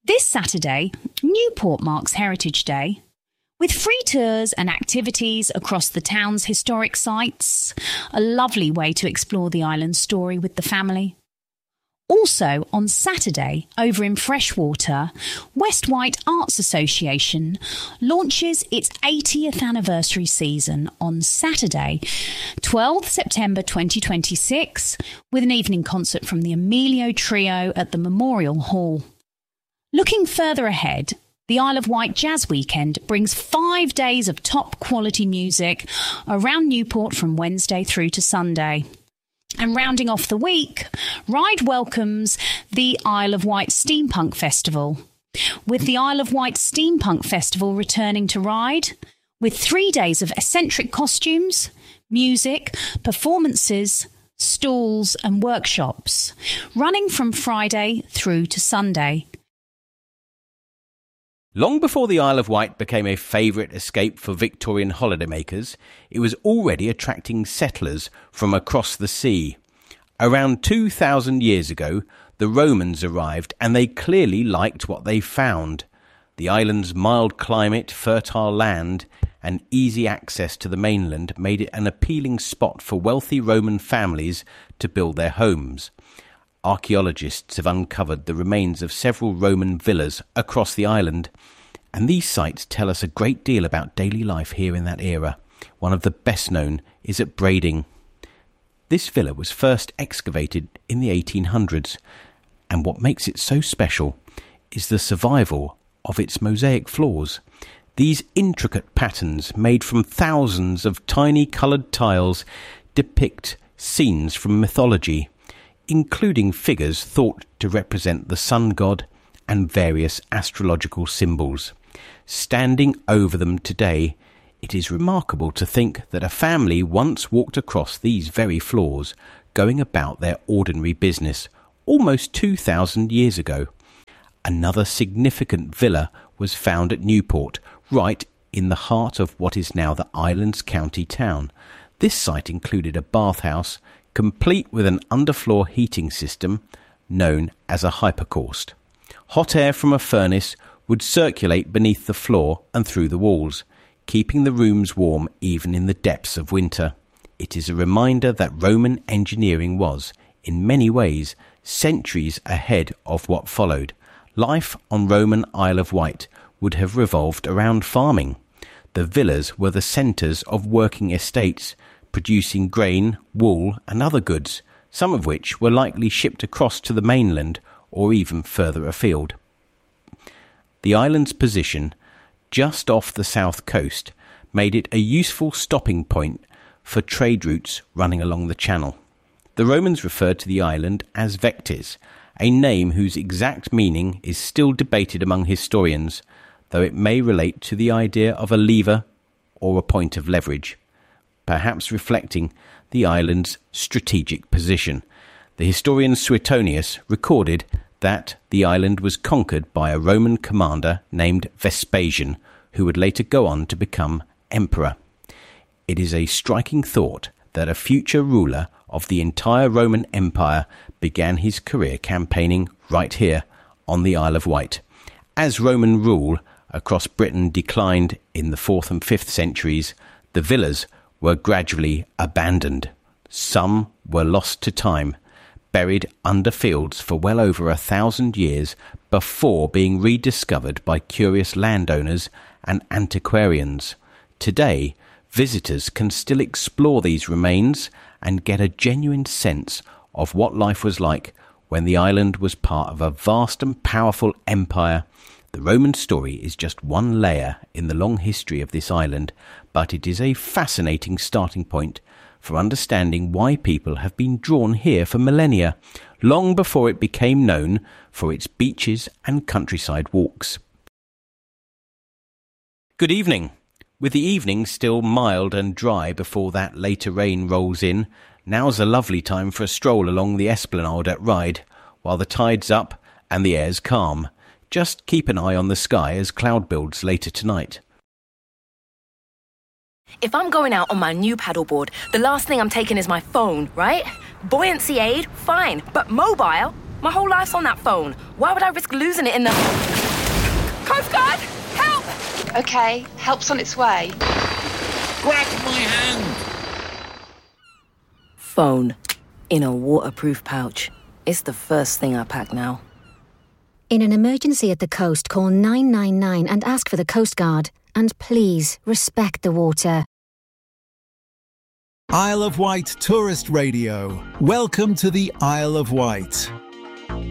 This Saturday, Newport marks Heritage Day, with free tours and activities across the town's historic sites, a lovely way to explore the island's story with the family. Also, on Saturday, over in Freshwater, West White Arts Association launches its 80th anniversary season on Saturday, 12th September 2026, with an evening concert from the Emilio Trio at the Memorial Hall. Looking further ahead, the Isle of Wight Jazz Weekend brings 5 days of top-quality music around Newport from Wednesday through to Sunday. And rounding off the week, Ryde welcomes the Isle of Wight Steampunk Festival, with the Isle of Wight Steampunk Festival returning to Ryde, with 3 days of eccentric costumes, music, performances, stalls and workshops, running from Friday through to Sunday. Long before the Isle of Wight became a favourite escape for Victorian holidaymakers, it was already attracting settlers from across the sea. Around 2,000 years ago, the Romans arrived and they clearly liked what they found. The island's mild climate, fertile land and easy access to the mainland made it an appealing spot for wealthy Roman families to build their homes. Archaeologists have uncovered the remains of several Roman villas across the island, and these sites tell us a great deal about daily life here in that era. One of the best known is at Brading. This villa was first excavated in the 1800s, and what makes it so special is the survival of its mosaic floors. These intricate patterns, made from thousands of tiny coloured tiles, depict scenes from mythology, including figures thought to represent the sun god and various astrological symbols. Standing over them today, it is remarkable to think that a family once walked across these very floors, going about their ordinary business, almost 2,000 years ago. Another significant villa was found at Newport, right in the heart of what is now the island's county town. This site included a bathhouse, complete with an underfloor heating system known as a hypocaust. Hot air from a furnace would circulate beneath the floor and through the walls, keeping the rooms warm even in the depths of winter. It is a reminder that Roman engineering was, in many ways, centuries ahead of what followed. Life on Roman Isle of Wight would have revolved around farming. The villas were the centres of working estates, producing grain, wool and other goods, some of which were likely shipped across to the mainland or even further afield. The island's position, just off the south coast, made it a useful stopping point for trade routes running along the channel. The Romans referred to the island as Vectis, a name whose exact meaning is still debated among historians, though it may relate to the idea of a lever or a point of leverage, perhaps reflecting the island's strategic position. The historian Suetonius recorded that the island was conquered by a Roman commander named Vespasian, who would later go on to become emperor. It is a striking thought that a future ruler of the entire Roman Empire began his career campaigning right here on the Isle of Wight. As Roman rule across Britain declined in the 4th and 5th centuries, the villas were gradually abandoned. Some were lost to time, buried under fields for well over 1,000 years before being rediscovered by curious landowners and antiquarians. Today, visitors can still explore these remains and get a genuine sense of what life was like when the island was part of a vast and powerful empire. The Roman story is just one layer in the long history of this island, but it is a fascinating starting point for understanding why people have been drawn here for millennia, long before it became known for its beaches and countryside walks. Good evening. With the evening still mild and dry before that later rain rolls in, now's a lovely time for a stroll along the esplanade at Ryde, while the tide's up and the air's calm. Just keep an eye on the sky as cloud builds later tonight. If I'm going out on my new paddleboard, the last thing I'm taking is my phone, right? Buoyancy aid, fine, but mobile? My whole life's on that phone. Why would I risk losing it in the... Coast Guard! Help! Okay, help's on its way. Grab my hand! Phone. In a waterproof pouch. It's the first thing I pack now. In an emergency at the coast, call 999 and ask for the Coast Guard. And please, respect the water. Isle of Wight Tourist Radio. Welcome to the Isle of Wight.